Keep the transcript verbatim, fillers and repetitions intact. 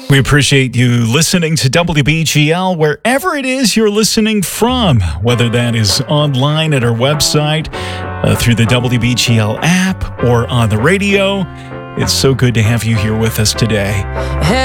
We appreciate you listening to W B G L wherever it is you're listening from, whether that is online at our website, uh, through the W B G L app, or on the radio. It's so good to have you here with us today.